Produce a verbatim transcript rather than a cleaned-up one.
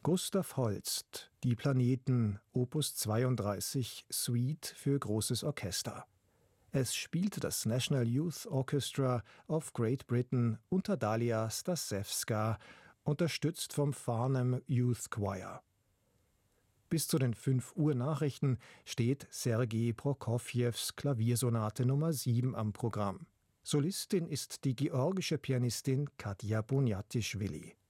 Gustav Holst, Die Planeten, Opus zweiunddreißig, Suite für großes Orchester. Es spielte das National Youth Orchestra of Great Britain unter Dalia Stasewska, unterstützt vom Farnham Youth Choir. Bis zu den fünf Uhr Nachrichten steht Sergei Prokofjews Klaviersonate Nummer sieben am Programm. Solistin ist die georgische Pianistin Katja Bunjatischvili.